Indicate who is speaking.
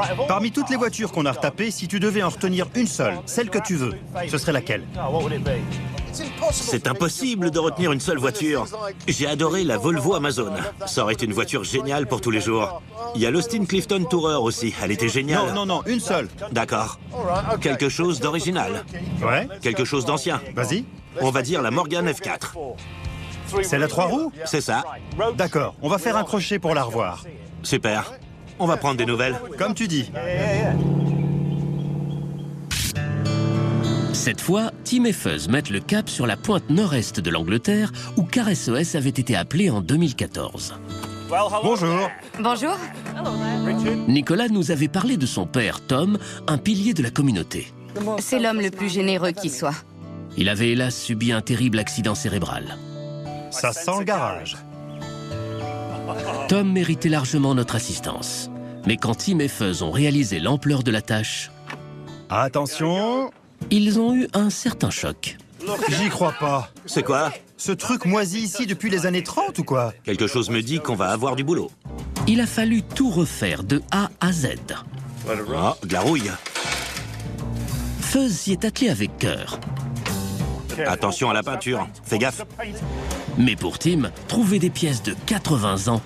Speaker 1: Parmi toutes les voitures qu'on a retapées, si tu devais en retenir une seule, celle que tu veux, ce serait laquelle?
Speaker 2: C'est impossible de retenir une seule voiture. J'ai adoré la Volvo Amazon. Ça aurait été une voiture géniale pour tous les jours. Il y a l'Austin Clifton Tourer aussi. Elle était géniale.
Speaker 1: Non, une seule.
Speaker 2: D'accord. Quelque chose d'original.
Speaker 1: Ouais.
Speaker 2: Quelque chose d'ancien.
Speaker 1: Vas-y.
Speaker 2: On va dire la Morgan F4.
Speaker 1: C'est la 3 roues?
Speaker 2: C'est ça.
Speaker 1: D'accord, on va faire un crochet pour la revoir.
Speaker 2: Super. On va prendre des nouvelles.
Speaker 1: Comme tu dis.
Speaker 3: Cette fois, Tim et Fuzz mettent le cap sur la pointe nord-est de l'Angleterre où Car SOS avait été appelé en 2014.
Speaker 1: Bonjour.
Speaker 4: Bonjour.
Speaker 3: Nicolas nous avait parlé de son père, Tom, un pilier de la communauté.
Speaker 4: C'est l'homme le plus généreux qui soit.
Speaker 3: Il avait hélas subi un terrible accident cérébral.
Speaker 1: Ça sent le garage.
Speaker 3: Tom méritait largement notre assistance. Mais quand Tim et Fuzz ont réalisé l'ampleur de la tâche,
Speaker 1: Attention.
Speaker 3: ils ont eu un certain choc.
Speaker 1: J'y crois pas.
Speaker 2: C'est quoi?
Speaker 1: Ce truc moisi ici depuis les années 30 ou quoi?
Speaker 2: Quelque chose me dit qu'on va avoir du boulot.
Speaker 3: Il a fallu tout refaire de A à Z.
Speaker 2: Ah, de la rouille.
Speaker 3: Fuzz s'y est attelé avec cœur.
Speaker 2: Attention à la peinture. Fais gaffe.
Speaker 3: Mais pour Tim, trouver des pièces de 80 ans